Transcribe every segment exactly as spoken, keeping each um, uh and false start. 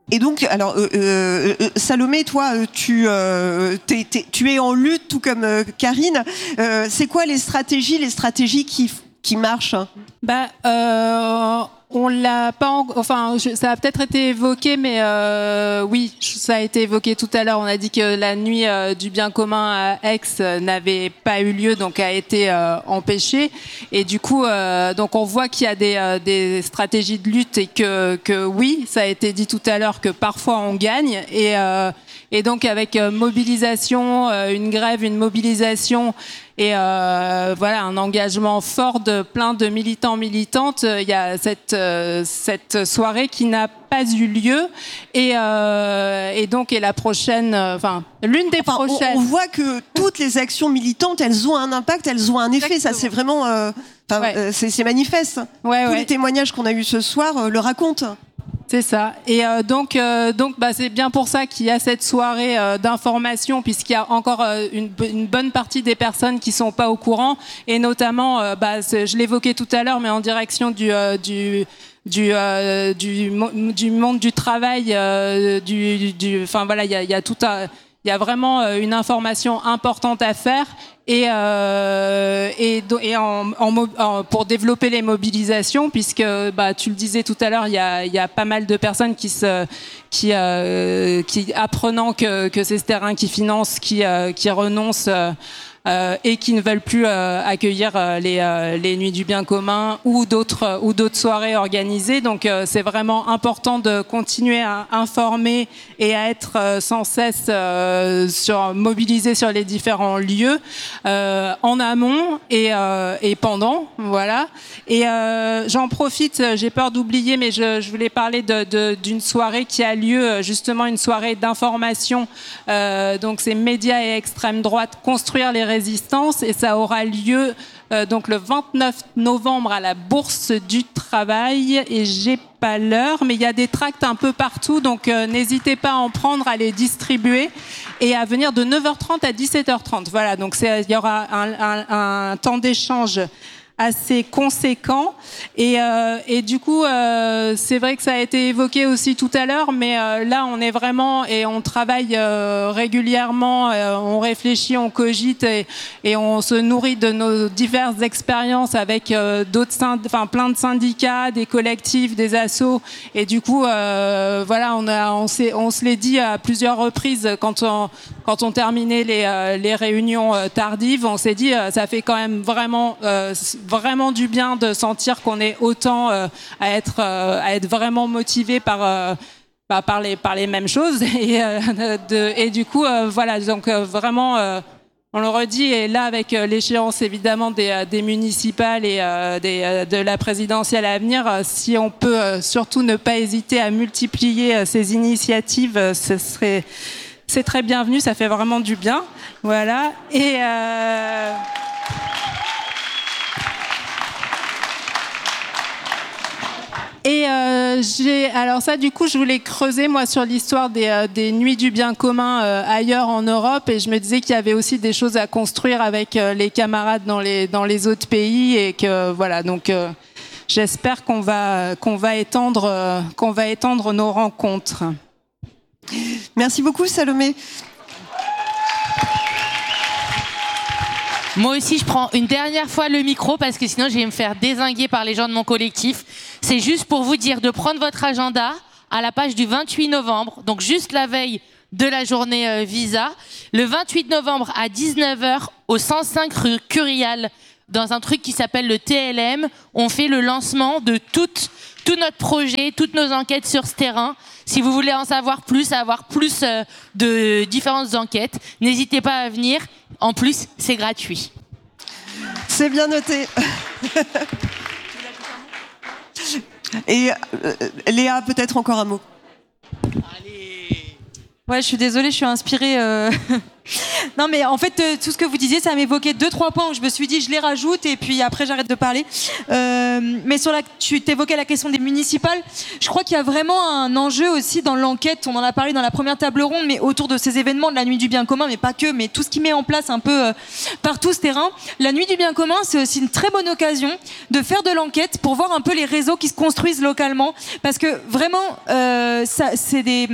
Et donc, alors, euh, euh, Salomé, toi, tu, euh, t'es, t'es, tu es en lutte, tout comme euh, Karine. Euh, c'est quoi les stratégies, les stratégies qui, qui marchent? Bah, euh, on l'a pas, en... enfin, je... ça a peut-être été évoqué, mais euh, oui, ça a été évoqué tout à l'heure. On a dit que la nuit euh, du bien commun à Aix euh, n'avait pas eu lieu, donc a été euh, empêchée. Et du coup, euh, donc on voit qu'il y a des, euh, des stratégies de lutte et que, que oui, ça a été dit tout à l'heure que parfois on gagne et euh, et donc avec euh, mobilisation, euh, une grève, une mobilisation. Et euh, voilà, un engagement fort de plein de militants, militantes. Il y a cette, euh, cette soirée qui n'a pas eu lieu. Et, euh, et donc, et la prochaine, enfin, l'une des enfin, prochaines. On, on voit que toutes les actions militantes, elles ont un impact, elles ont un effet. Exactement. Ça, c'est vraiment, euh, ouais. euh, c'est, c'est manifeste. Ouais, Tous ouais. les témoignages qu'on a eus ce soir euh, le racontent. C'est ça. Et euh, donc, euh, donc bah, c'est bien pour ça qu'il y a cette soirée euh, d'information, puisqu'il y a encore euh, une, une bonne partie des personnes qui sont pas au courant, et notamment, euh, bah, je l'évoquais tout à l'heure, mais en direction du euh, du du, euh, du du monde du travail, euh, du, du, enfin voilà, il y a, il y a tout un, il y a vraiment une information importante à faire. Et, euh, et, et en, en, en, pour développer les mobilisations, puisque bah, tu le disais tout à l'heure, il y a, il y a pas mal de personnes qui, se, qui, euh, qui apprenant que, que c'est ce terrain qui finance, qui, euh, qui renoncent euh, euh, et qui ne veulent plus euh, accueillir euh, les, euh, les nuits du bien commun ou d'autres, euh, ou d'autres soirées organisées. Donc euh, c'est vraiment important de continuer à informer et à être euh, sans cesse euh, sur, mobilisé sur les différents lieux. Euh, en amont et, euh, et pendant, voilà. Et euh, j'en profite, j'ai peur d'oublier, mais je, je voulais parler de, de, d'une soirée qui a lieu, justement une soirée d'information. Euh, donc c'est médias et extrême droite, construire les résistances, et ça aura lieu euh, donc le vingt-neuf novembre à la Bourse du Travail. Et j'ai pas l'heure, mais il y a des tracts un peu partout, donc euh, n'hésitez pas à en prendre, à les distribuer et à venir de neuf heures trente à dix-sept heures trente. Voilà, donc c'est, il y aura un, un, un temps d'échange assez conséquent. Et, euh, et du coup, euh, c'est vrai que ça a été évoqué aussi tout à l'heure, mais euh, là, on est vraiment, et on travaille euh, régulièrement, euh, on réfléchit, on cogite, et, et on se nourrit de nos diverses expériences avec euh, d'autres, synd- enfin, plein de syndicats, des collectifs, des assos. Et du coup, euh, voilà, on, a, on, s'est, on se l'est dit à plusieurs reprises quand on, quand on terminait les, euh, les réunions euh, tardives, on s'est dit, euh, ça fait quand même vraiment... Euh, vraiment du bien de sentir qu'on est autant euh, à être euh, à être vraiment motivé par euh, bah, par les par les mêmes choses et euh, de, et du coup euh, voilà, donc euh, vraiment euh, on le redit, et là avec euh, l'échéance évidemment des, euh, des municipales et euh, des, euh, de la présidentielle à venir, euh, si on peut euh, surtout ne pas hésiter à multiplier euh, ces initiatives, euh, ce serait c'est très bienvenu, ça fait vraiment du bien, voilà. Et euh Et euh, j'ai, alors ça, du coup, je voulais creuser moi sur l'histoire des, euh, des nuits du bien commun euh, ailleurs en Europe, et je me disais qu'il y avait aussi des choses à construire avec euh, les camarades dans les dans les autres pays, et que voilà, donc euh, j'espère qu'on va qu'on va étendre euh, qu'on va étendre nos rencontres. Merci beaucoup, Salomé. Moi aussi, je prends une dernière fois le micro parce que sinon, je vais me faire dézinguer par les gens de mon collectif. C'est juste pour vous dire de prendre votre agenda à la page du vingt-huit novembre, donc juste la veille de la journée euh, Visa. Le vingt-huit novembre à dix-neuf heures, au cent cinq rue Curial, dans un truc qui s'appelle le T L M, on fait le lancement de toute, tout notre projet, toutes nos enquêtes sur ce terrain. Si vous voulez en savoir plus, avoir plus euh, de différentes enquêtes, n'hésitez pas à venir. En plus, c'est gratuit. C'est bien noté. Et euh, Léa, peut-être encore un mot. Allez. Ouais, je suis désolée, je suis inspirée. Euh... Non, mais en fait, euh, tout ce que vous disiez, ça m'évoquait deux, trois points où je me suis dit, je les rajoute et puis après, j'arrête de parler. Euh, mais sur la, tu t'évoquais la question des municipales. Je crois qu'il y a vraiment un enjeu aussi dans l'enquête. On en a parlé dans la première table ronde, mais autour de ces événements de la Nuit du Bien Commun, mais pas que, mais tout ce qui met en place un peu euh, partout ce terrain. La Nuit du Bien Commun, c'est aussi une très bonne occasion de faire de l'enquête pour voir un peu les réseaux qui se construisent localement. Parce que vraiment, euh, ça, c'est des,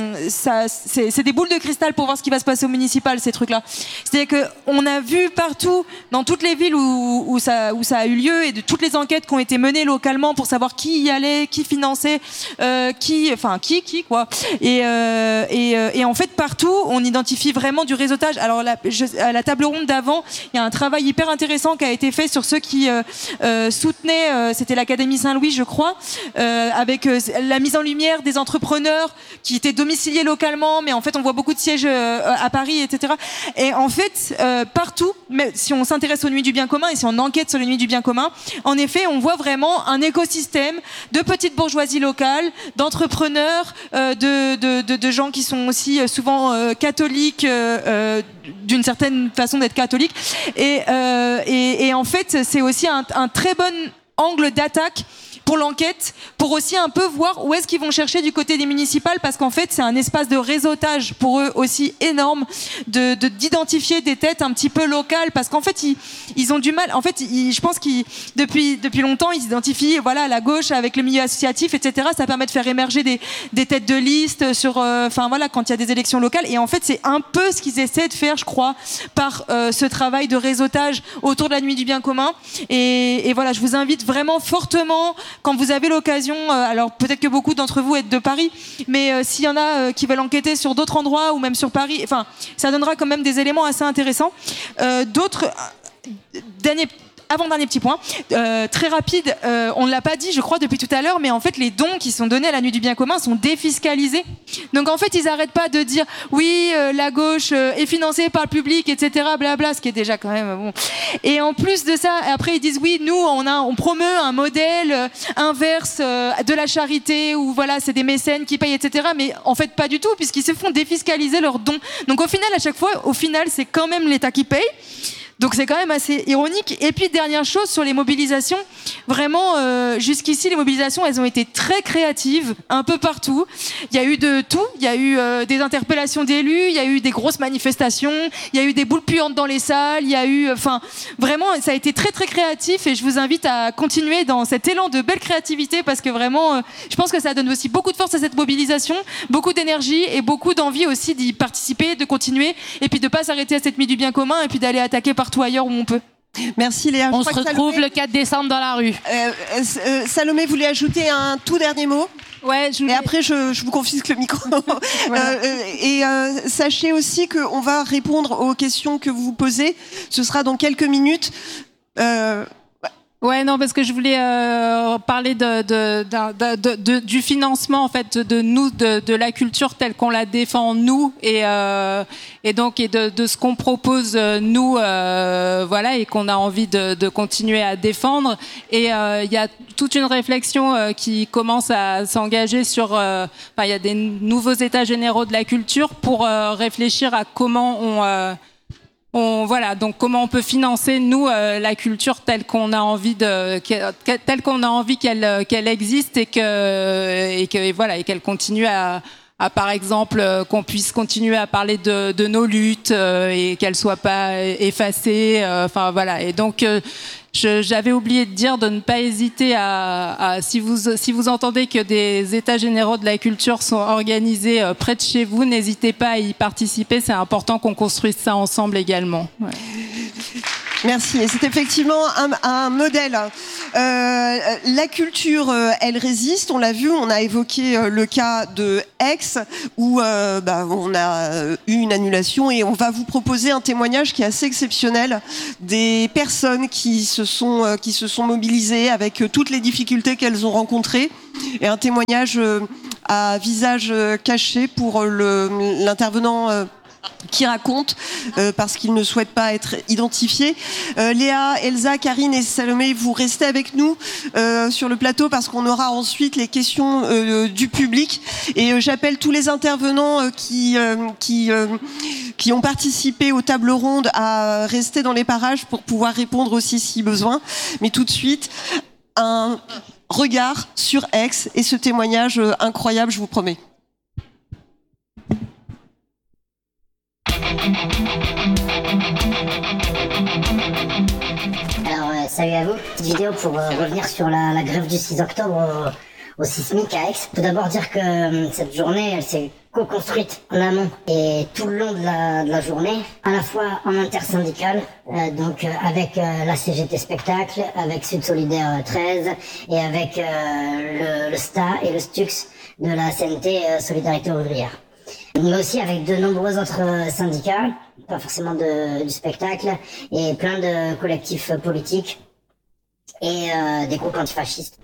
ça, c'est, c'est des boules de cristal pour voir ce qui va se passer au municipal, ces trucs-là. C'est-à-dire qu'on a vu partout, dans toutes les villes où, où, ça, où ça a eu lieu, et de toutes les enquêtes qui ont été menées localement pour savoir qui y allait, qui finançait, euh, qui, enfin qui, qui quoi. Et, euh, et, euh, et en fait, partout, on identifie vraiment du réseautage. Alors, la, je, à la table ronde d'avant, il y a un travail hyper intéressant qui a été fait sur ceux qui euh, euh, soutenaient, euh, c'était l'Académie Saint-Louis, je crois, euh, avec euh, la mise en lumière des entrepreneurs qui étaient domiciliés localement, mais en fait, on voit beaucoup de sièges euh, à Paris, et cetera. Et en fait, euh, partout, mais si on s'intéresse aux Nuits du Bien Commun et si on enquête sur les Nuits du Bien Commun, en effet, on voit vraiment un écosystème de petites bourgeoisies locales, d'entrepreneurs, euh, de, de, de, de gens qui sont aussi euh, souvent euh, catholiques, euh, euh, d'une certaine façon d'être catholiques. Et, euh, et, et en fait, c'est aussi un, un très bon angle d'attaque pour l'enquête, pour aussi un peu voir où est-ce qu'ils vont chercher du côté des municipales, parce qu'en fait, c'est un espace de réseautage pour eux aussi énorme, de, de, d'identifier des têtes un petit peu locales, parce qu'en fait, ils, ils ont du mal. En fait, ils, je pense qu'ils, depuis, depuis longtemps, ils identifient, voilà, la gauche avec le milieu associatif, et cetera. Ça permet de faire émerger des, des têtes de liste sur, enfin euh, voilà, quand il y a des élections locales. Et en fait, c'est un peu ce qu'ils essaient de faire, je crois, par euh, ce travail de réseautage autour de la Nuit du Bien Commun. Et, et voilà, je vous invite vraiment fortement, quand vous avez l'occasion, euh, alors peut-être que beaucoup d'entre vous êtes de Paris, mais euh, s'il y en a euh, qui veulent enquêter sur d'autres endroits ou même sur Paris, enfin, ça donnera quand même des éléments assez intéressants. Euh, d'autres, euh, dernier avant-dernier petit point, euh, très rapide, euh, on ne l'a pas dit, je crois, depuis tout à l'heure, mais en fait, les dons qui sont donnés à la Nuit du Bien Commun sont défiscalisés. Donc, en fait, ils n'arrêtent pas de dire, oui, euh, la gauche euh, est financée par le public, et cetera, blabla, ce qui est déjà quand même bon. Et en plus de ça, après, ils disent, oui, nous, on, a, on promeut un modèle euh, inverse euh, de la charité, où voilà, c'est des mécènes qui payent, et cetera. Mais en fait, pas du tout, puisqu'ils se font défiscaliser leurs dons. Donc, au final, à chaque fois, au final, c'est quand même l'État qui paye. Donc c'est quand même assez ironique. Et puis dernière chose sur les mobilisations, vraiment euh, jusqu'ici les mobilisations elles ont été très créatives un peu partout. Il y a eu de tout, il y a eu euh, des interpellations d'élus, il y a eu des grosses manifestations, il y a eu des boules puantes dans les salles, il y a eu, enfin vraiment ça a été très très créatif et je vous invite à continuer dans cet élan de belle créativité parce que vraiment euh, je pense que ça donne aussi beaucoup de force à cette mobilisation, beaucoup d'énergie et beaucoup d'envie aussi d'y participer, de continuer et puis de pas s'arrêter à cette Nuit du Bien Commun et puis d'aller attaquer par partout ailleurs où on peut. Merci Léa. On se retrouve Salomé, le quatre décembre dans la rue. Euh, euh, Salomé voulait ajouter un tout dernier mot. Ouais, je voulais... Et après, je, je vous confisque le micro. Voilà. euh, et euh, sachez aussi qu'on va répondre aux questions que vous vous posez. Ce sera dans quelques minutes. Euh, Ouais, non, parce que je voulais euh, parler de, de, de, de, de, du financement en fait de nous, de, de la culture telle qu'on la défend nous, et, euh, et donc et de, de ce qu'on propose nous, euh, voilà, et qu'on a envie de, de continuer à défendre. Et il euh, y a toute une réflexion euh, qui commence à s'engager sur, euh, enfin, il y a des nouveaux états généraux de la culture pour euh, réfléchir à comment on euh, On, voilà, donc comment on peut financer nous euh, la culture telle qu'on a envie de, telle qu'on a envie qu'elle qu'elle existe et que et que et voilà et qu'elle continue à, à par exemple euh, qu'on puisse continuer à parler de, de nos luttes euh, et qu'elles soient pas effacées. Enfin euh, voilà et donc euh, Je, j'avais oublié de dire de ne pas hésiter à, à si vous si vous entendez que des états généraux de la culture sont organisés euh, près de chez vous, n'hésitez pas à y participer. C'est important qu'on construise ça ensemble également. Ouais. Merci. Et c'est effectivement un, un modèle. Euh, la culture, euh, elle résiste. On l'a vu. On a évoqué euh, le cas de Aix où euh, bah, on a eu une annulation et on va vous proposer un témoignage qui est assez exceptionnel des personnes qui se sont euh, qui se sont mobilisées avec euh, toutes les difficultés qu'elles ont rencontrées et un témoignage euh, à visage caché pour euh, le, l'intervenant. Euh, qui racontent euh, parce qu'ils ne souhaitent pas être identifiés. Euh, Léa, Elsa, Karine et Salomé, vous restez avec nous euh, sur le plateau parce qu'on aura ensuite les questions euh, du public. Et euh, j'appelle tous les intervenants euh, qui, euh, qui, euh, qui ont participé aux tables rondes à rester dans les parages pour pouvoir répondre aussi si besoin. Mais tout de suite, un regard sur Aix et ce témoignage euh, incroyable, je vous promets. Alors, euh, salut à vous. Petite vidéo pour euh, revenir sur la, la grève du six octobre au, au Sismic à Aix. Tout d'abord dire que euh, cette journée, elle s'est co-construite en amont et tout le long de la, de la journée, à la fois en intersyndical, euh, donc euh, avec euh, la C G T Spectacle, avec Sud Solidaire treize et avec euh, le, le S T A et le S T U X de la C N T euh, Solidarité Ouvrière. Mais aussi avec de nombreux autres syndicats, pas forcément de, du spectacle, et plein de collectifs politiques et euh, des groupes antifascistes.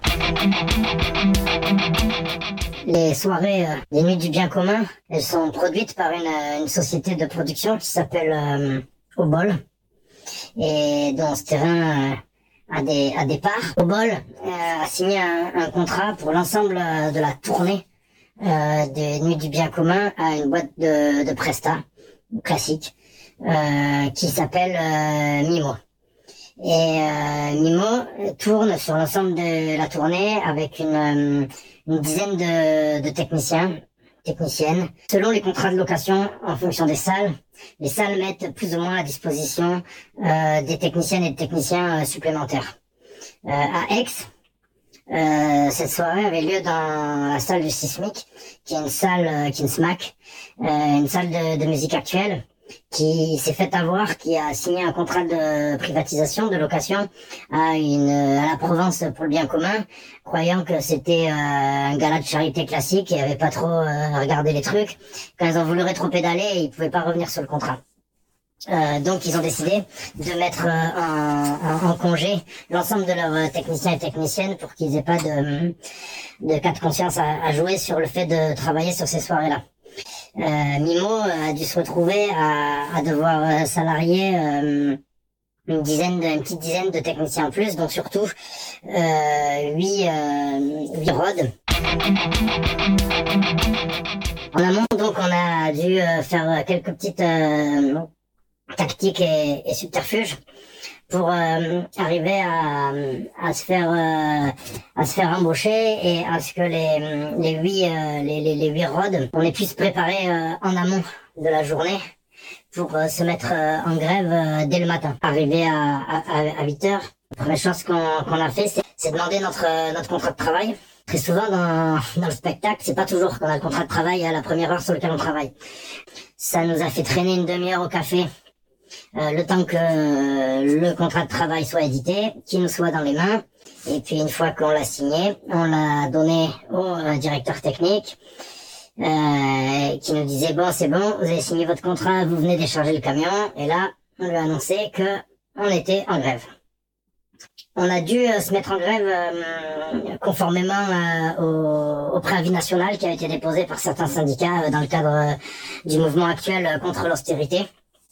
Les soirées euh, des Nuits du Bien Commun, elles sont produites par une, une société de production qui s'appelle euh, Obol, et dont ce terrain euh, a, des, a des parts. Obol euh, a signé un, un contrat pour l'ensemble de la tournée Euh, des Nuits du Bien Commun à une boîte de, de Presta classique euh, qui s'appelle euh, Mimo. Et euh, Mimo tourne sur l'ensemble de la tournée avec une, une dizaine de, de techniciens, techniciennes. Selon les contrats de location, en fonction des salles, les salles mettent plus ou moins à disposition euh, des techniciennes et des techniciens euh, supplémentaires. Euh, à Aix, Euh, cette soirée avait lieu dans la salle du Sismic, qui est une salle, euh, qui est une SMAC, euh, une salle de, de musique actuelle, qui s'est fait avoir, qui a signé un contrat de privatisation, de location à une à la Provence pour le bien commun, croyant que c'était euh, un gala de charité classique et avait pas trop euh, regardé les trucs. Quand ils ont voulu rétro-pédaler, ils pouvaient pas revenir sur le contrat. Euh, donc ils ont décidé de mettre euh, en, en, en congé l'ensemble de leurs techniciens et techniciennes pour qu'ils aient pas de, de cas de conscience à, à jouer sur le fait de travailler sur ces soirées-là. Euh, Mimo a dû se retrouver à, à devoir salarier euh, une dizaine, de, une petite dizaine de techniciens en plus, donc surtout euh, huit, euh, huit rods. En amont, donc, on a dû euh, faire quelques petites euh, tactiques et, et subterfuges pour euh, arriver à, à se faire euh, à se faire embaucher et à ce que les les huit euh, les, les les huit rods on les puisse préparer euh, en amont de la journée pour euh, se mettre euh, en grève euh, dès le matin. Arrivé à à, à huit heures, la première chose qu'on qu'on a fait, c'est c'est demander notre notre contrat de travail. Très souvent dans dans le spectacle, c'est pas toujours qu'on a le contrat de travail à la première heure sur lequel on travaille. Ça nous a fait traîner une demi-heure au café. Euh, le temps que euh, le contrat de travail soit édité, qu'il nous soit dans les mains, et puis une fois qu'on l'a signé, on l'a donné au euh, directeur technique, euh, qui nous disait bon c'est bon, vous avez signé votre contrat, vous venez décharger le camion, et là on lui a annoncé que on était en grève. On a dû euh, se mettre en grève euh, conformément euh, au, au préavis national qui a été déposé par certains syndicats euh, dans le cadre euh, du mouvement actuel euh, contre l'austérité.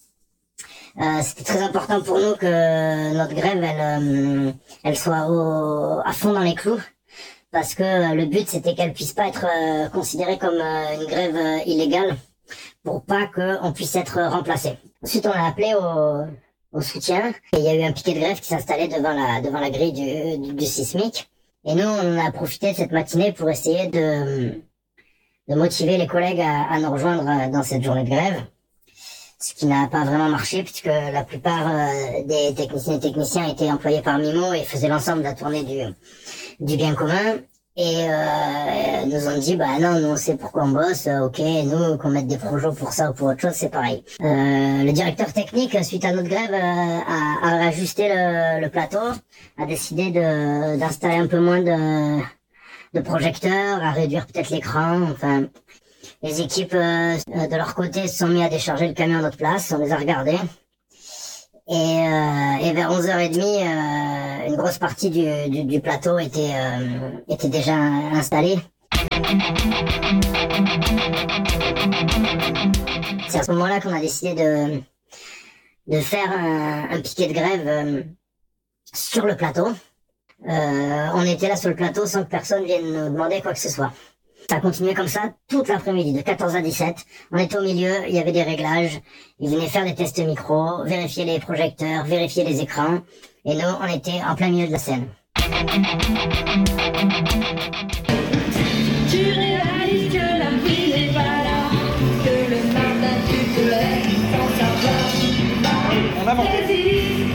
Euh, c'était très important pour nous que notre grève elle euh, elle soit au, à fond dans les clous, parce que euh, le but c'était qu'elle puisse pas être euh, considérée comme euh, une grève euh, illégale, pour pas qu'on puisse être remplacé. Ensuite on a appelé au, au soutien et il y a eu un piquet de grève qui s'installait devant la devant la grille du, du, du Sismic, et nous on a profité de cette matinée pour essayer de de motiver les collègues à, à nous rejoindre dans cette journée de grève. Ce qui n'a pas vraiment marché, puisque la plupart euh, des techniciens et techniciens étaient employés par Mimo et faisaient l'ensemble de la tournée du, du bien commun. Et euh, nous ont dit, bah non, nous on sait pourquoi on bosse, ok, nous qu'on mette des projets pour ça ou pour autre chose, c'est pareil. Euh, le directeur technique, suite à notre grève, euh, a, a ajusté le, le plateau, a décidé de d'installer un peu moins de, de projecteurs, à réduire peut-être l'écran, enfin... Les équipes euh, de leur côté se sont mis à décharger le camion à notre place, on les a regardés. Et, euh, et vers onze heures trente, euh, une grosse partie du, du, du plateau était, euh, était déjà installée. C'est à ce moment-là qu'on a décidé de, de faire un, un piquet de grève euh, sur le plateau. Euh, on était là sur le plateau sans que personne vienne nous demander quoi que ce soit. Ça a continué comme ça toute l'après-midi, de quatorze à dix-sept. On était au milieu, il y avait des réglages. Ils venaient faire des tests micro, vérifier les projecteurs, vérifier les écrans. Et nous, on était en plein milieu de la scène. Tu